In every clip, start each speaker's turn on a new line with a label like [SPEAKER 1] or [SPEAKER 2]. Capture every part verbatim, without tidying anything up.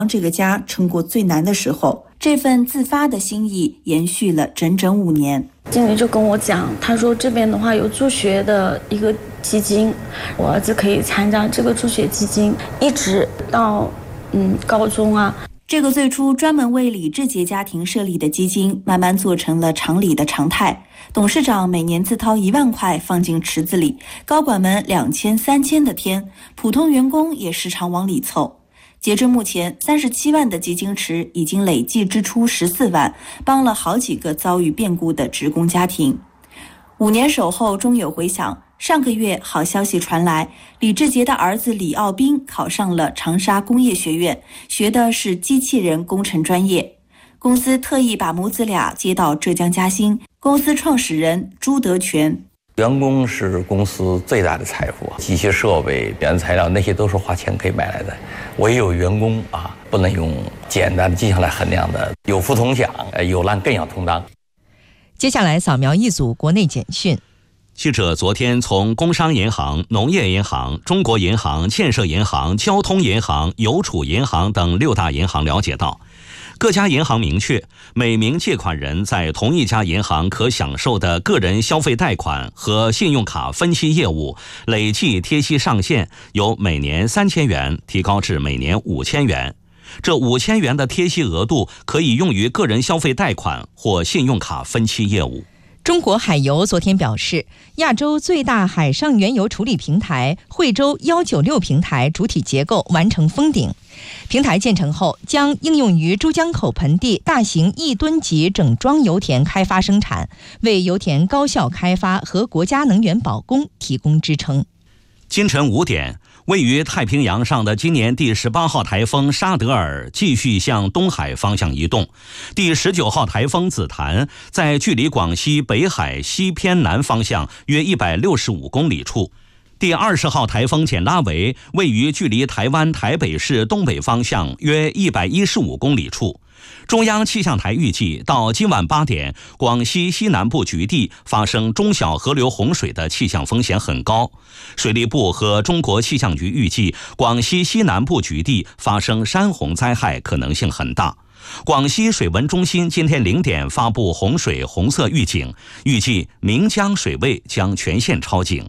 [SPEAKER 1] 帮这个家撑过最难的时候。这份自发的心意延续了整整五年。
[SPEAKER 2] 经理就跟我讲，他说这边的话有助学的一个基金，我儿子可以参加这个助学基金，一直到嗯高中啊。
[SPEAKER 1] 这个最初专门为李志杰家庭设立的基金，慢慢做成了厂里的常态。董事长每年自掏一万块放进池子里，高管们两千、三千的添，普通员工也时常往里凑。截至目前，三十七万的基金池已经累计支出十四万，帮了好几个遭遇变故的职工家庭。五年守候终有回响，上个月好消息传来，李志杰的儿子李奥斌考上了长沙工业学院，学的是机器人工程专业。公司特意把母子俩接到浙江嘉兴，公司创始人朱德全。
[SPEAKER 3] 员工是公司最大的财富，机械设备、原材料那些都是花钱可以买来的。唯有员工啊，不能用简单的绩效来衡量的。有福同享，有难更要同当。
[SPEAKER 4] 接下来扫描一组国内简讯。
[SPEAKER 5] 记者昨天从工商银行、农业银行、中国银行、建设银行、交通银行、邮储银行等六大银行了解到，各家银行明确，每名借款人在同一家银行可享受的个人消费贷款和信用卡分期业务累计贴息上限由每年三千元提高至每年五千元。这五千元的贴息额度可以用于个人消费贷款或信用卡分期业务。
[SPEAKER 4] 中国海油昨天表示，亚洲最大海上原油处理平台惠州一九六平台主体结构完成封顶。平台建成后，将应用于珠江口盆地大型亿吨级整装油田开发生产，为油田高效开发和国家能源保供提供支撑。
[SPEAKER 5] 今晨五点，位于太平洋上的今年第十八号台风沙德尔继续向东海方向移动，第十九号台风紫檀在距离广西北海西偏南方向约一百六十五公里处，第二十号台风简拉维位于距离台湾台北市东北方向约一百一十五公里处。中央气象台预计，到今晚八点，广西西南部局地发生中小河流洪水的气象风险很高。水利部和中国气象局预计，广西西南部局地发生山洪灾害可能性很大。广西水文中心今天零点发布洪水红色预警，预计岷江水位将全线超警。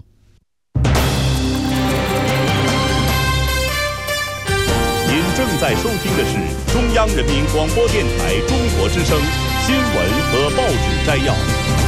[SPEAKER 6] 正在收听的是中央人民广播电台中国之声新闻和报纸摘要。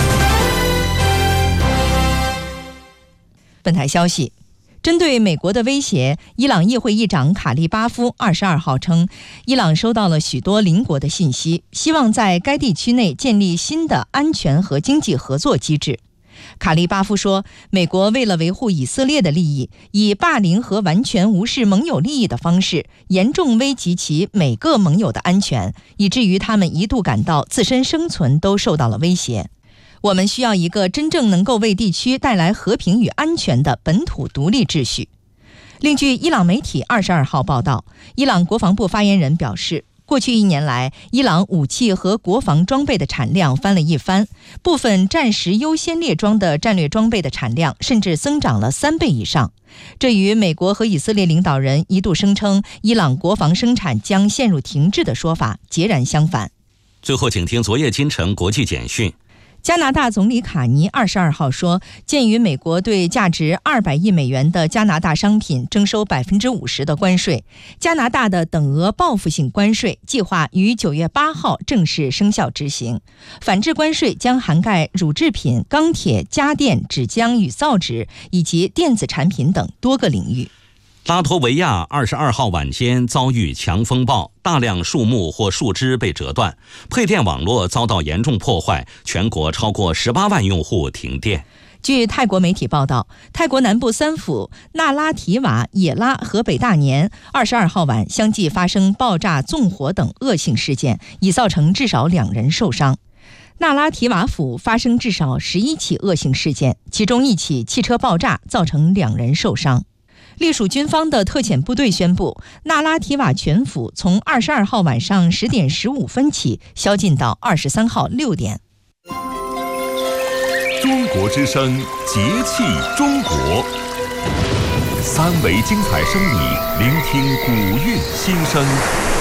[SPEAKER 4] 本台消息，针对美国的威胁，伊朗议会议长卡利巴夫二十二号称，伊朗收到了许多邻国的信息，希望在该地区内建立新的安全和经济合作机制。卡利巴夫说，美国为了维护以色列的利益，以霸凌和完全无视盟友利益的方式，严重危及其每个盟友的安全，以至于他们一度感到自身生存都受到了威胁。我们需要一个真正能够为地区带来和平与安全的本土独立秩序。另据伊朗媒体二十二号报道，伊朗国防部发言人表示，过去一年来，伊朗武器和国防装备的产量翻了一番，部分战时优先列装的战略装备的产量甚至增长了三倍以上。这与美国和以色列领导人一度声称伊朗国防生产将陷入停滞的说法截然相反。
[SPEAKER 5] 最后，请听昨夜今晨国际简讯。
[SPEAKER 4] 加拿大总理卡尼二十二号说，鉴于美国对价值二百亿美元的加拿大商品征收百分之五十的关税，加拿大的等额报复性关税计划于九月八号正式生效执行。反制关税将涵盖乳制品、钢铁、家电、纸浆与造纸以及电子产品等多个领域。
[SPEAKER 5] 拉脱维亚二十二号晚间遭遇强风暴，大量树木或树枝被折断，配电网络遭到严重破坏，全国超过十八万用户停电。
[SPEAKER 4] 据泰国媒体报道，泰国南部三府那拉提瓦、野拉和北大年二十二号晚相继发生爆炸、纵火等恶性事件，已造成至少两人受伤。那拉提瓦府发生至少十一起恶性事件，其中一起汽车爆炸造成两人受伤。隶属军方的特遣部队宣布，那拉提瓦全府从二十二号晚上十点十五分起宵禁到二十三号六点。
[SPEAKER 6] 中国之声节气中国，三维精彩声艺，聆听古韵心声。